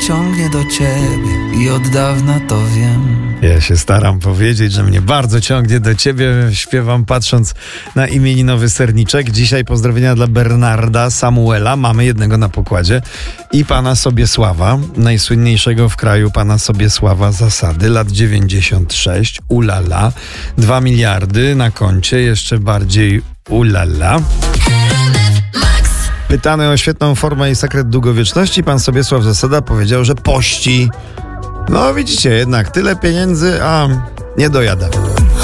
ciągnie do ciebie i od dawna to wiem. Ja się staram powiedzieć, że mnie bardzo ciągnie do ciebie. Śpiewam patrząc na imieninowy serniczek. Dzisiaj pozdrowienia dla Bernarda, Samuela, mamy jednego na pokładzie, i pana Sobiesława, najsłynniejszego w kraju pana Sobiesława Zasady, lat 96, ulala, 2 miliardy na koncie, jeszcze bardziej ulala. Pytany o świetną formę i sekret długowieczności, pan Sobiesław Zasada powiedział, że pości. No widzicie, jednak tyle pieniędzy, a nie dojada.